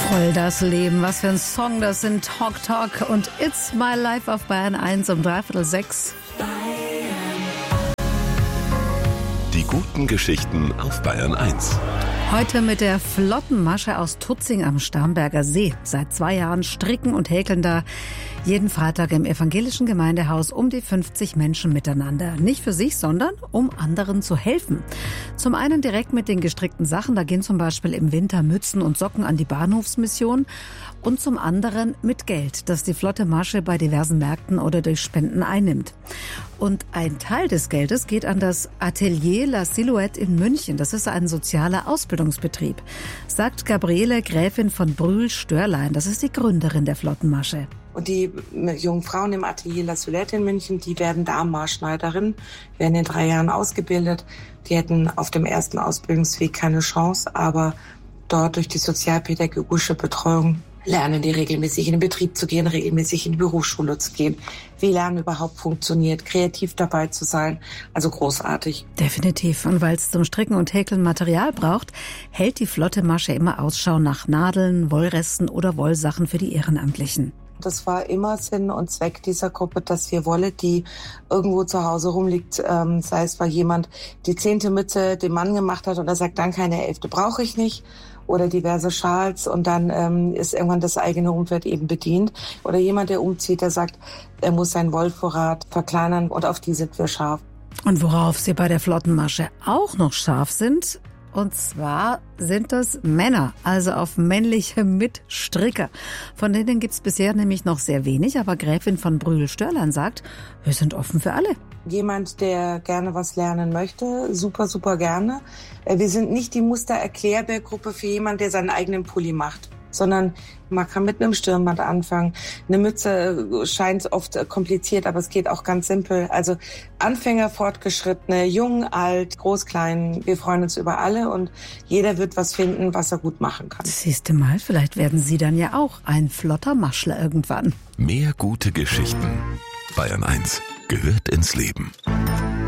Voll das Leben, was für ein Song, das sind Talk Talk und It's My Life auf Bayern 1 um 5:45. Die guten Geschichten auf Bayern 1. Heute mit der flotten Masche aus Tutzing am Starnberger See. Seit 2 Jahren stricken und häkeln da jeden Freitag im evangelischen Gemeindehaus um die 50 Menschen miteinander. Nicht für sich, sondern um anderen zu helfen. Zum einen direkt mit den gestrickten Sachen, da gehen zum Beispiel im Winter Mützen und Socken an die Bahnhofsmission. Und zum anderen mit Geld, das die flotte Masche bei diversen Märkten oder durch Spenden einnimmt. Und ein Teil des Geldes geht an das Atelier La Silhouette in München. Das ist ein sozialer Ausbildungsbetrieb, sagt Gabriele Gräfin von Brühl-Störlein. Das ist die Gründerin der flotten Masche. Und die jungen Frauen im Atelier La Silhouette in München, die werden Damenmaßschneiderinnen, werden in 3 Jahren ausgebildet. Die hätten auf dem ersten Ausbildungsweg keine Chance, aber dort durch die sozialpädagogische Betreuung lernen die regelmäßig in den Betrieb zu gehen, regelmäßig in die Berufsschule zu gehen, wie Lernen überhaupt funktioniert, kreativ dabei zu sein. Also großartig. Definitiv. Und weil es zum Stricken und Häkeln Material braucht, hält die flotte Masche immer Ausschau nach Nadeln, Wollresten oder Wollsachen für die Ehrenamtlichen. Das war immer Sinn und Zweck dieser Gruppe, dass wir Wolle, die irgendwo zu Hause rumliegt, sei es weil jemand die 10. Mütze dem Mann gemacht hat und er sagt, danke, eine 11. brauche ich nicht. Oder diverse Schals und dann ist irgendwann das eigene Umfeld eben bedient. Oder jemand, der umzieht, der sagt, er muss seinen Wollvorrat verkleinern und auf die sind wir scharf. Und worauf sie bei der flotten Masche auch noch scharf sind, und zwar sind das Männer, also auf männliche Mitstricker. Von denen gibt's bisher nämlich noch sehr wenig, aber Gräfin von Brühl-Störlein sagt, wir sind offen für alle. Jemand, der gerne was lernen möchte, super, super gerne. Wir sind nicht die Muster-Erklärbär-Gruppe für jemanden, der seinen eigenen Pulli macht, sondern man kann mit einem Stirnband anfangen. Eine Mütze scheint oft kompliziert, aber es geht auch ganz simpel. Also Anfänger, Fortgeschrittene, jung, alt, groß, klein. Wir freuen uns über alle und jeder wird was finden, was er gut machen kann. Siehst du mal, vielleicht werden Sie dann ja auch ein flotter Maschler irgendwann. Mehr gute Geschichten. Bayern 1 gehört ins Leben.